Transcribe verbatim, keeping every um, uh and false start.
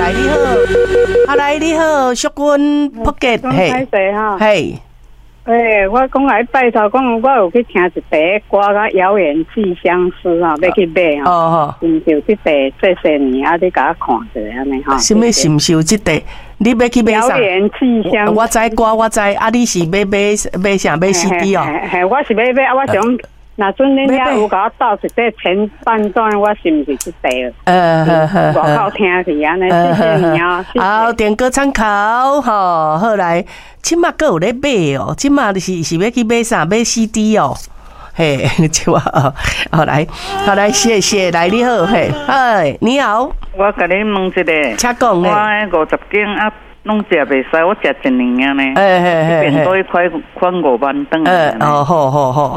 来你好，啊来你好，淑君福建嘿，嘿。 诶，我讲来拜托，讲我有去听一首歌，甲遥远寄相思啊，要去买吼。哦吼，就这首这些年啊，你甲我看者安尼哈。什么什么是有这首？你要去买啥？ 遥远寄相思。 我知歌，我知。啊，你是要买买啥？买 C D 哦？ 嘿，我是要买，我想。那阵恁遐有甲我倒一块前半段，我是毋是这首？呃，呵呵呵，我好听去安尼，谢谢你啊。 好，点歌参考吼，后来，即马阁有咧买哦，即马是是要去买啥？买 C D 哦，嘿，就啊，好来，好来，谢谢，来你好，嘿，嗨，你好， 我甲你问一个， 请讲咧， 我五十斤啊。拢食袂使，我食一年啊呢， 哎哎哎， 变多一块款五万顿。 呃，哦，好好好。